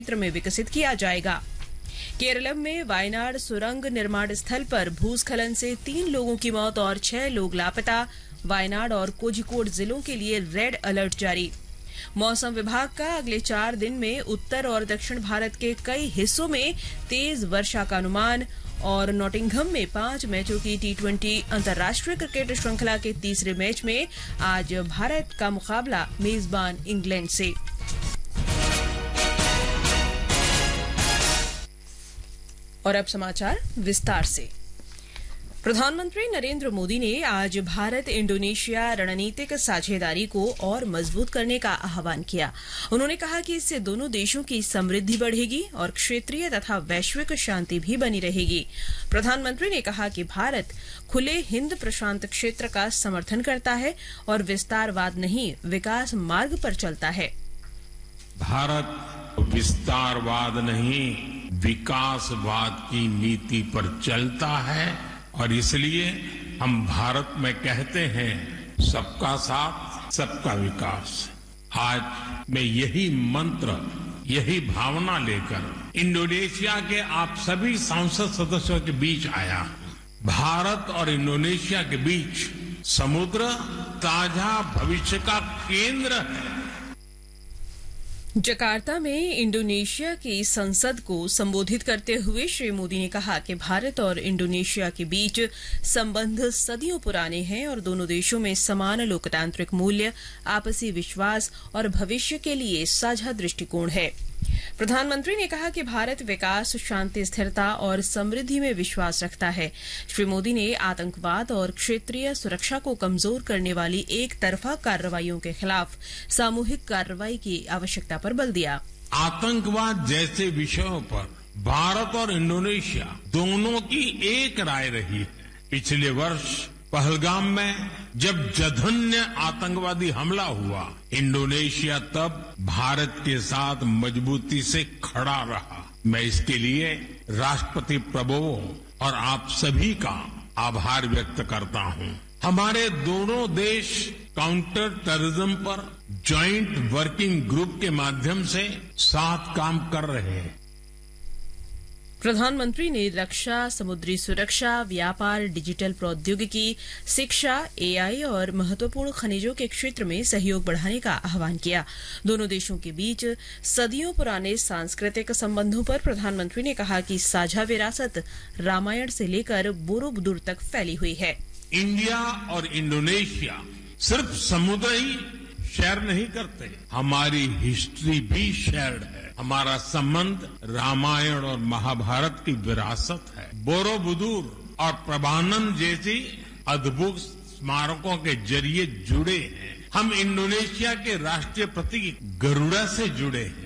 क्षेत्र में विकसित किया जाएगा। केरलम में वायनाड सुरंग निर्माण स्थल पर भूस्खलन से 3 लोगों की मौत और 6 लोग लापता। वायनाड और कोझिकोड जिलों के लिए रेड अलर्ट जारी। मौसम विभाग का अगले 4 दिन में उत्तर और दक्षिण भारत के कई हिस्सों में तेज वर्षा का अनुमान। और नॉटिंघम में 5 मैचों की T20 अंतर्राष्ट्रीय क्रिकेट श्रृंखला के तीसरे मैच में आज भारत का मुकाबला मेजबान इंग्लैंड से। और अब समाचार विस्तार से। प्रधानमंत्री नरेंद्र मोदी ने आज भारत इंडोनेशिया रणनीतिक साझेदारी को और मजबूत करने का आह्वान किया। उन्होंने कहा कि इससे दोनों देशों की समृद्धि बढ़ेगी और क्षेत्रीय तथा वैश्विक शांति भी बनी रहेगी। प्रधानमंत्री ने कहा कि भारत खुले हिंद प्रशांत क्षेत्र का समर्थन करता है और विस्तारवाद नहीं, विकास मार्ग पर चलता है। भारत विस्तारवाद नहीं, विकासवाद की नीति पर चलता है और इसलिए हम भारत में कहते हैं सबका साथ सबका विकास। आज मैं यही मंत्र, यही भावना लेकर इंडोनेशिया के आप सभी सांसद सदस्यों के बीच आया हूं। भारत और इंडोनेशिया के बीच समुद्र साझा भविष्य का केंद्र है। जकार्ता में इंडोनेशिया की संसद को संबोधित करते हुए श्री मोदी ने कहा कि भारत और इंडोनेशिया के बीच संबंध सदियों पुराने हैं और दोनों देशों में समान लोकतांत्रिक मूल्य, आपसी विश्वास और भविष्य के लिए साझा दृष्टिकोण है। प्रधानमंत्री ने कहा कि भारत विकास, शांति, स्थिरता और समृद्धि में विश्वास रखता है। श्री मोदी ने आतंकवाद और क्षेत्रीय सुरक्षा को कमजोर करने वाली एक तरफा कार्रवाइयों के खिलाफ सामूहिक कार्रवाई की आवश्यकता पर बल दिया। आतंकवाद जैसे विषयों पर भारत और इंडोनेशिया दोनों की एक राय रही है। पिछले वर्ष पहलगाम में जब जघन्य आतंकवादी हमला हुआ, इंडोनेशिया तब भारत के साथ मजबूती से खड़ा रहा। मैं इसके लिए राष्ट्रपति प्रभुओं और आप सभी का आभार व्यक्त करता हूं। हमारे दोनों देश काउंटर टेररिज्म पर ज्वाइंट वर्किंग ग्रुप के माध्यम से साथ काम कर रहे हैं। प्रधानमंत्री ने रक्षा, समुद्री सुरक्षा, व्यापार, डिजिटल प्रौद्योगिकी, शिक्षा, AI और महत्वपूर्ण खनिजों के क्षेत्र में सहयोग बढ़ाने का आह्वान किया। दोनों देशों के बीच सदियों पुराने सांस्कृतिक संबंधों पर प्रधानमंत्री ने कहा कि साझा विरासत रामायण से लेकर बोरोबुदुर तक फैली हुई है। इंडिया और इंडोनेशिया सिर्फ समुद्र ही शेयर नहीं करते, हमारी हिस्ट्री भी शेयर्ड है। हमारा संबंध रामायण और महाभारत की विरासत है। बोरोबुदुर और प्रभानम जैसी अद्भुत स्मारकों के जरिए जुड़े हैं। हम इंडोनेशिया के राष्ट्रीय प्रतीक गरुड़ा से जुड़े हैं।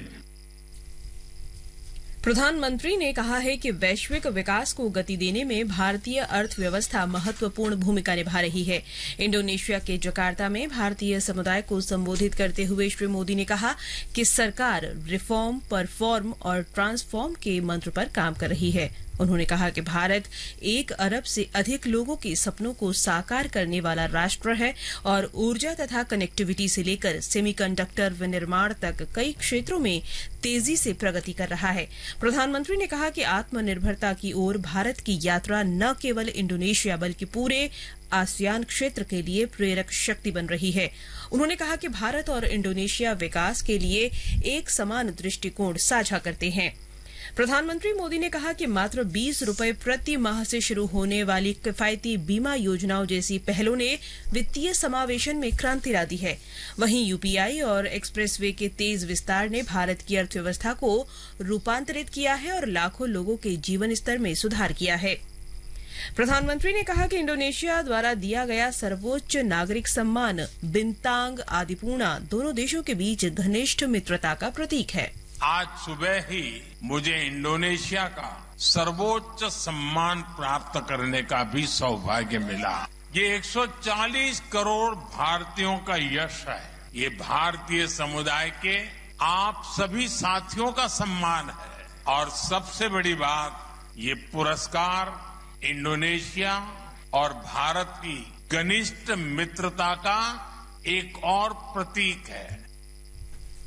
प्रधानमंत्री ने कहा है कि वैश्विक विकास को गति देने में भारतीय अर्थव्यवस्था महत्वपूर्ण भूमिका निभा रही है। इंडोनेशिया के जकार्ता में भारतीय समुदाय को संबोधित करते हुए श्री मोदी ने कहा कि सरकार रिफॉर्म, परफॉर्म और ट्रांसफॉर्म के मंत्र पर काम कर रही है। उन्होंने कहा कि भारत 1 अरब से अधिक लोगों के सपनों को साकार करने वाला राष्ट्र है और ऊर्जा तथा कनेक्टिविटी से लेकर सेमीकंडक्टर विनिर्माण तक कई क्षेत्रों में तेजी से प्रगति कर रहा है। प्रधानमंत्री ने कहा कि आत्मनिर्भरता की ओर भारत की यात्रा न केवल इंडोनेशिया बल्कि पूरे आसियान क्षेत्र के लिए प्रेरक शक्ति बन रही है। उन्होंने कहा कि भारत और इंडोनेशिया विकास के लिए एक समान दृष्टिकोण साझा करते हैं। प्रधानमंत्री मोदी ने कहा कि मात्र 20 रुपए प्रति माह से शुरू होने वाली किफायती बीमा योजनाओं जैसी पहलों ने वित्तीय समावेशन में क्रांति ला दी है। वहीं UPI और एक्सप्रेसवे के तेज विस्तार ने भारत की अर्थव्यवस्था को रूपांतरित किया है और लाखों लोगों के जीवन स्तर में सुधार किया है। प्रधानमंत्री ने कहा कि इंडोनेशिया द्वारा दिया गया सर्वोच्च नागरिक सम्मान बिंतांग आदिपूर्णा दोनों देशों के बीच घनिष्ठ मित्रता का प्रतीक है। आज सुबह ही मुझे इंडोनेशिया का सर्वोच्च सम्मान प्राप्त करने का भी सौभाग्य मिला। ये 140 करोड़ भारतीयों का यश है। ये भारतीय समुदाय के आप सभी साथियों का सम्मान है और सबसे बड़ी बात, ये पुरस्कार इंडोनेशिया और भारत की घनिष्ठ मित्रता का एक और प्रतीक है।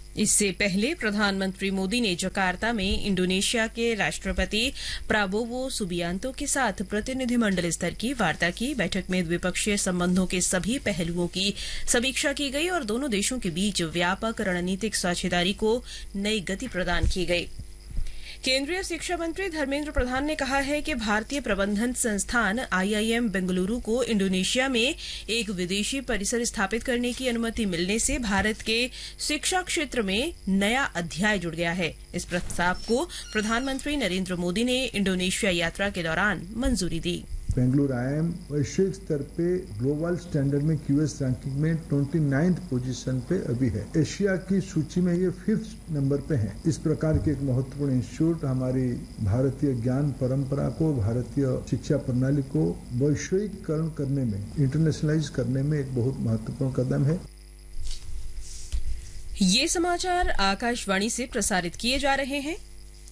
इससे पहले प्रधानमंत्री मोदी ने जकार्ता में इंडोनेशिया के राष्ट्रपति प्राबोवो सुबियांतो के साथ प्रतिनिधिमंडल स्तर की वार्ता की। बैठक में द्विपक्षीय संबंधों के सभी पहलुओं की समीक्षा की गई और दोनों देशों के बीच व्यापक रणनीतिक साझेदारी को नई गति प्रदान की गई। केंद्रीय शिक्षा मंत्री धर्मेंद्र प्रधान ने कहा है कि भारतीय प्रबंधन संस्थान IIM बेंगलुरु को इंडोनेशिया में एक विदेशी परिसर स्थापित करने की अनुमति मिलने से भारत के शिक्षा क्षेत्र में नया अध्याय जुड़ गया है। इस प्रस्ताव को प्रधानमंत्री नरेंद्र मोदी ने इंडोनेशिया यात्रा के दौरान मंजूरी दी। बेंगलुरु IIM वैश्विक स्तर पे ग्लोबल स्टैंडर्ड में QS रैंकिंग में 29th पोजीशन पे अभी है। एशिया की सूची में ये 5th नंबर पे है। इस प्रकार के एक महत्वपूर्ण इंस्टीट्यूट हमारी भारतीय ज्ञान परंपरा को, भारतीय शिक्षा प्रणाली को वैश्विकरण करने में, इंटरनेशनलाइज करने में एक बहुत महत्वपूर्ण कदम है। ये समाचार आकाशवाणी से प्रसारित किए जा रहे हैं।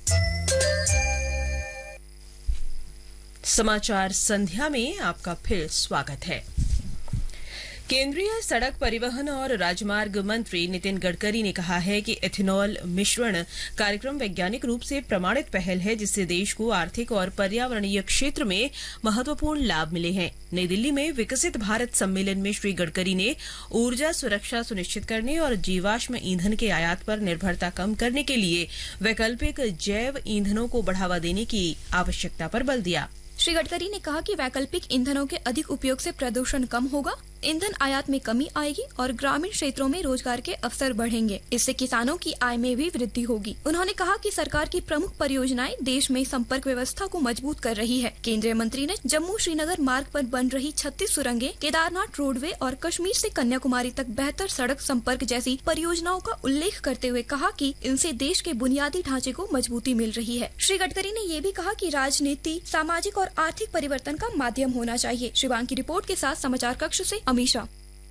समाचार संध्या में आपका फिर स्वागत है। केंद्रीय सड़क परिवहन और राजमार्ग मंत्री नितिन गडकरी ने कहा है कि एथेनॉल मिश्रण कार्यक्रम वैज्ञानिक रूप से प्रमाणित पहल है, जिससे देश को आर्थिक और पर्यावरणीय क्षेत्र में महत्वपूर्ण लाभ मिले हैं। नई दिल्ली में विकसित भारत सम्मेलन में श्री गडकरी ने ऊर्जा सुरक्षा सुनिश्चित करने और जीवाश्म ईंधन के आयात पर निर्भरता कम करने के लिए वैकल्पिक जैव ईंधनों को बढ़ावा देने की आवश्यकता पर बल दिया। श्री गडकरी ने कहा कि वैकल्पिक ईंधनों के अधिक उपयोग से प्रदूषण कम होगा, ईंधन आयात में कमी आएगी और ग्रामीण क्षेत्रों में रोजगार के अवसर बढ़ेंगे। इससे किसानों की आय में भी वृद्धि होगी। उन्होंने कहा कि सरकार की प्रमुख परियोजनाएं देश में संपर्क व्यवस्था को मजबूत कर रही है। केंद्रीय मंत्री ने जम्मू श्रीनगर मार्ग पर बन रही 36 सुरंगें, केदारनाथ रोडवे और कश्मीर से कन्याकुमारी तक बेहतर सड़क संपर्क जैसी परियोजनाओं का उल्लेख करते हुए कहा कि इनसे देश के बुनियादी ढांचे को मजबूती मिल रही है। श्री गडकरी ने ये भी कहा कि राजनीति सामाजिक और आर्थिक परिवर्तन का माध्यम होना चाहिए। शिवांग की रिपोर्ट के साथ समाचार कक्ष से अमीशा।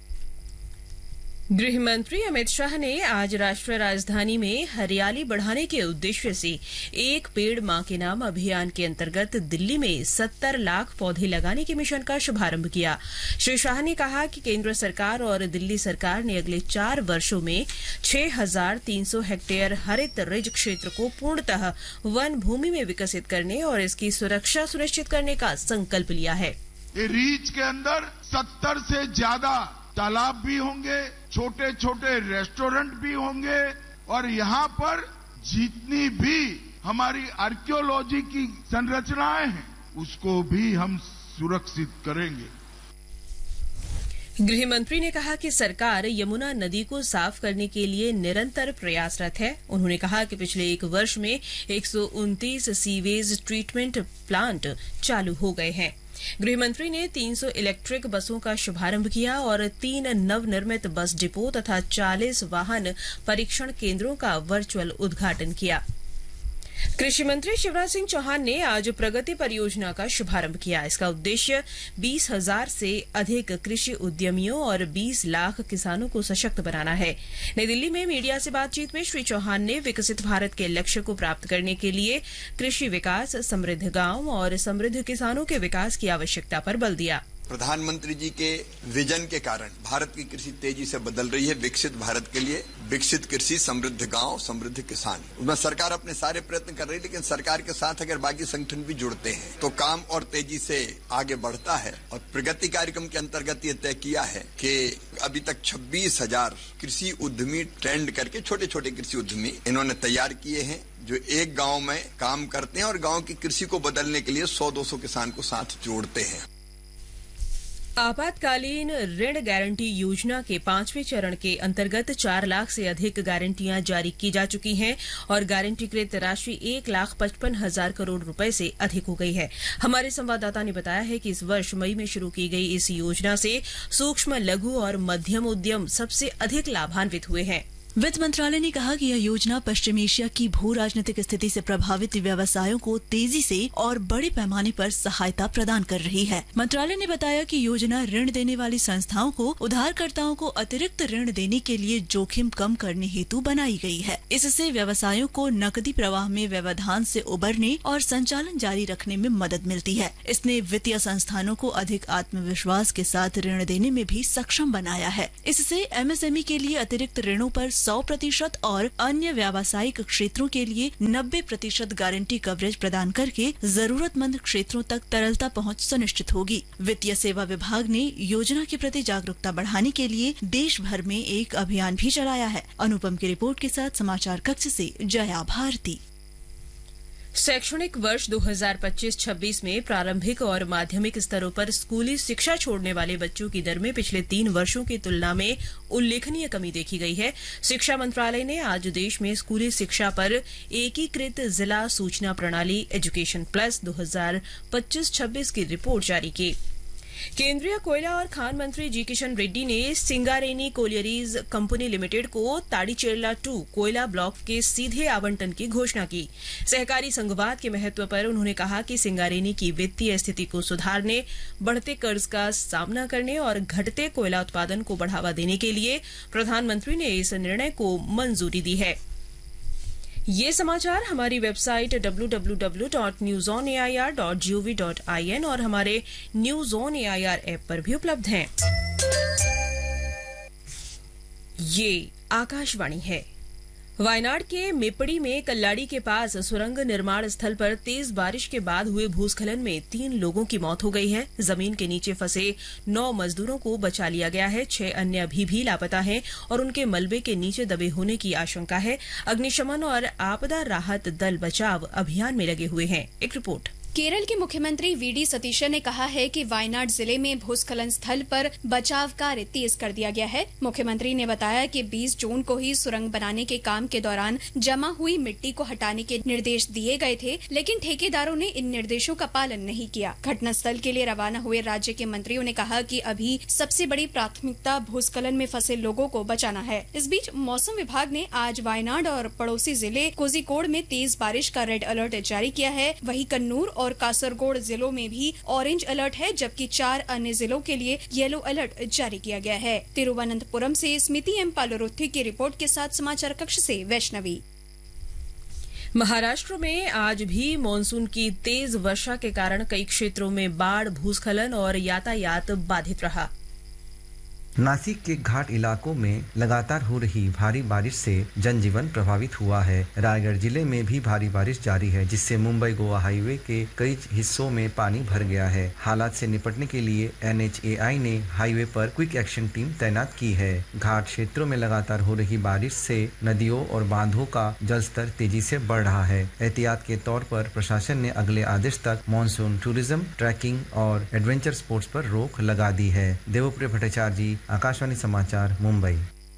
गृह मंत्री अमित शाह ने आज राष्ट्रीय राजधानी में हरियाली बढ़ाने के उद्देश्य से एक पेड़ मां के नाम अभियान के अंतर्गत दिल्ली में 70 लाख पौधे लगाने के मिशन का शुभारंभ किया। श्री शाह ने कहा कि केंद्र सरकार और दिल्ली सरकार ने अगले 4 वर्षों में 6,300 हेक्टेयर हरित रिज क्षेत्र को पूर्णतः वन भूमि में विकसित करने और इसकी सुरक्षा सुनिश्चित करने का संकल्प लिया है। रिज के अंदर 70 से ज्यादा तालाब भी होंगे, छोटे छोटे रेस्टोरेंट भी होंगे और यहाँ पर जितनी भी हमारी आर्कियोलॉजी की संरचनाएं हैं उसको भी हम सुरक्षित करेंगे। गृह मंत्री ने कहा कि सरकार यमुना नदी को साफ करने के लिए निरंतर प्रयासरत है। उन्होंने कहा कि पिछले 1 वर्ष में 129 सीवेज ट्रीटमेंट प्लांट चालू हो गए हैं। गृह मंत्री ने 300 इलेक्ट्रिक बसों का शुभारंभ किया और 3 नवनिर्मित बस डिपो तथा 40 वाहन परीक्षण केंद्रों का वर्चुअल उद्घाटन किया। कृषि मंत्री शिवराज सिंह चौहान ने आज प्रगति परियोजना का शुभारंभ किया। इसका उद्देश्य 20,000 से अधिक कृषि उद्यमियों और 20 लाख किसानों को सशक्त बनाना है। नई दिल्ली में मीडिया से बातचीत में श्री चौहान ने विकसित भारत के लक्ष्य को प्राप्त करने के लिए कृषि विकास, समृद्ध गांव और समृद्ध किसानों के विकास की आवश्यकता पर बल दिया। प्रधानमंत्री जी के विजन के कारण भारत की कृषि तेजी से बदल रही है। विकसित भारत के लिए विकसित कृषि, समृद्ध गांव, समृद्ध किसान, उसमें सरकार अपने सारे प्रयत्न कर रही है, लेकिन सरकार के साथ अगर बाकी संगठन भी जुड़ते हैं तो काम और तेजी से आगे बढ़ता है। और प्रगति कार्यक्रम के अंतर्गत ये तय किया है कि अभी तक 26,000 कृषि उद्यमी ट्रेंड करके, छोटे छोटे कृषि उद्यमी इन्होंने तैयार किए हैं जो एक गांव में काम करते हैं और गांव की कृषि को बदलने के लिए 100-200 किसान को साथ जोड़ते हैं। आपातकालीन ऋण गारंटी योजना के 5वें चरण के अंतर्गत 4 लाख से अधिक गारंटियां जारी की जा चुकी हैं और गारंटीकृत राशि 1,55,000 करोड़ रुपए से अधिक हो गई है। हमारे संवाददाता ने बताया है कि इस वर्ष मई में शुरू की गई इस योजना से सूक्ष्म, लघु और मध्यम उद्यम सबसे अधिक लाभान्वित हुए हैं। वित्त मंत्रालय ने कहा कि यह योजना पश्चिम एशिया की भू राजनीतिक स्थिति से प्रभावित व्यवसायों को तेजी से और बड़े पैमाने पर सहायता प्रदान कर रही है। मंत्रालय ने बताया कि योजना ऋण देने वाली संस्थाओं को उधारकर्ताओं को अतिरिक्त ऋण देने के लिए जोखिम कम करने हेतु बनाई गई है। इससे व्यवसायों को नकदी प्रवाह में व्यवधान से उबरने और संचालन जारी रखने में मदद मिलती है। इसने वित्तीय संस्थानों को अधिक आत्मविश्वास के साथ ऋण देने में भी सक्षम बनाया है। इससे एमएसएमई के लिए अतिरिक्त ऋणों पर 100% और अन्य व्यावसायिक क्षेत्रों के लिए 90% गारंटी कवरेज प्रदान करके जरूरतमंद क्षेत्रों तक तरलता पहुंच सुनिश्चित होगी। वित्तीय सेवा विभाग ने योजना के प्रति जागरूकता बढ़ाने के लिए देश भर में एक अभियान भी चलाया है। अनुपम की रिपोर्ट के साथ समाचार कक्ष से जया भारती। शैक्षणिक वर्ष 2025-26 में प्रारंभिक और माध्यमिक स्तरों पर स्कूली शिक्षा छोड़ने वाले बच्चों की दर में पिछले 3 वर्षों की तुलना में उल्लेखनीय कमी देखी गई है। शिक्षा मंत्रालय ने आज देश में स्कूली शिक्षा पर एकीकृत जिला सूचना प्रणाली एजुकेशन प्लस 2025-26 की रिपोर्ट जारी की। केंद्रीय कोयला और खान मंत्री जी किशन रेड्डी ने सिंगारेनी कोलियरीज कंपनी लिमिटेड को ताड़ीचेरला 2 कोयला ब्लॉक के सीधे आवंटन की घोषणा की। सहकारी संघवाद के महत्व पर उन्होंने कहा कि सिंगारेनी की वित्तीय स्थिति को सुधारने, बढ़ते कर्ज का सामना करने और घटते कोयला उत्पादन को बढ़ावा देने के लिए प्रधानमंत्री ने इस निर्णय को मंजूरी दी है। ये समाचार हमारी वेबसाइट www.newsonair.gov.in और हमारे न्यूज ऑन एआईआर ऐप पर भी उपलब्ध हैं। ये आकाशवाणी है। वायनाड के मेपड़ी में कल्लाड़ी के पास सुरंग निर्माण स्थल पर तेज बारिश के बाद हुए भूस्खलन में 3 लोगों की मौत हो गई है। जमीन के नीचे फंसे 9 मजदूरों को बचा लिया गया है। 6 अन्य अभी भी लापता हैं और उनके मलबे के नीचे दबे होने की आशंका है। अग्निशमन और आपदा राहत दल बचाव अभियान में लगे हुए हैं। एक रिपोर्ट। केरल के मुख्यमंत्री वीडी सतीशन ने कहा है कि वायनाड जिले में भूस्खलन स्थल पर बचाव कार्य तेज कर दिया गया है। मुख्यमंत्री ने बताया कि 20 जून को ही सुरंग बनाने के काम के दौरान जमा हुई मिट्टी को हटाने के निर्देश दिए गए थे, लेकिन ठेकेदारों ने इन निर्देशों का पालन नहीं किया। घटनास्थल के लिए रवाना हुए राज्य के मंत्रियों ने कहा कि अभी सबसे बड़ी प्राथमिकता भूस्खलन में फंसे लोगों को बचाना है। इस बीच मौसम विभाग ने आज वायनाड और पड़ोसी जिले कोझिकोड में तेज बारिश का रेड अलर्ट जारी किया है। वहीं कन्नूर और कासरगोड जिलों में भी ऑरेंज अलर्ट है, जबकि 4 अन्य जिलों के लिए येलो अलर्ट जारी किया गया है। तिरुवनंतपुरम से स्मिति एम पालरुथी की रिपोर्ट के साथ समाचार कक्ष से वैष्णवी। महाराष्ट्र में आज भी मानसून की तेज वर्षा के कारण कई क्षेत्रों में बाढ़, भूस्खलन और यातायात बाधित रहा। नासिक के घाट इलाकों में लगातार हो रही भारी बारिश से जनजीवन प्रभावित हुआ है। रायगढ़ जिले में भी भारी बारिश जारी है, जिससे मुंबई गोवा हाईवे के कई हिस्सों में पानी भर गया है। हालात से निपटने के लिए NHAI ने हाईवे पर क्विक एक्शन टीम तैनात की है। घाट क्षेत्रों में लगातार हो रही बारिश से नदियों और बांधों का जलस्तर तेजी से बढ़ रहा है। एहतियात के तौर पर प्रशासन ने अगले आदेश तक मानसून टूरिज्म, ट्रैकिंग और एडवेंचर स्पोर्ट्स पर रोक लगा दी है। देवप्रिय भट्टाचार्य जी, आकाशवाणी समाचार, मुंबई।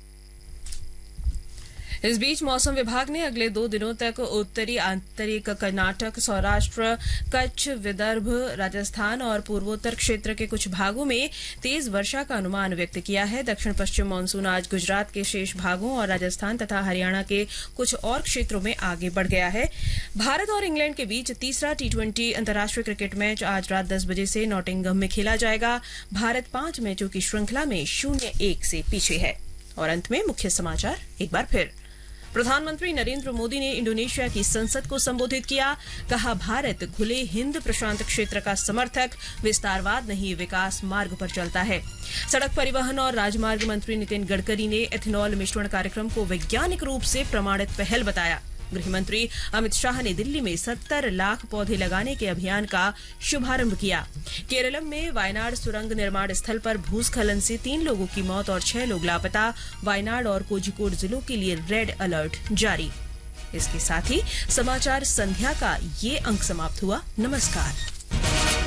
इस बीच मौसम विभाग ने अगले 2 दिनों तक उत्तरी आंतरिक कर्नाटक, सौराष्ट्र, कच्छ, विदर्भ, राजस्थान और पूर्वोत्तर क्षेत्र के कुछ भागों में तेज वर्षा का अनुमान व्यक्त किया है। दक्षिण पश्चिम मानसून आज गुजरात के शेष भागों और राजस्थान तथा हरियाणा के कुछ और क्षेत्रों में आगे बढ़ गया है। भारत और इंग्लैंड के बीच तीसरा T20 अंतर्राष्ट्रीय क्रिकेट मैच आज रात 10 बजे से नॉटिंघम में खेला जाएगा। भारत 5 मैचों की श्रृंखला में 0-1 से पीछे है। और अंत में मुख्य समाचार एक बार फिर। प्रधानमंत्री नरेंद्र मोदी ने इंडोनेशिया की संसद को संबोधित किया। कहा, भारत खुले हिंद प्रशांत क्षेत्र का समर्थक, विस्तारवाद नहीं विकास मार्ग पर चलता है। सड़क परिवहन और राजमार्ग मंत्री नितिन गडकरी ने एथेनॉल मिश्रण कार्यक्रम को वैज्ञानिक रूप से प्रमाणित पहल बताया। गृह मंत्री अमित शाह ने दिल्ली में 70 लाख पौधे लगाने के अभियान का शुभारंभ किया। केरलम में वायनाड सुरंग निर्माण स्थल पर भूस्खलन से 3 लोगों की मौत और 6 लोग लापता। वायनाड और कोझिकोड जिलों के लिए रेड अलर्ट जारी। इसके साथ ही समाचार संध्या का ये अंक समाप्त हुआ। नमस्कार।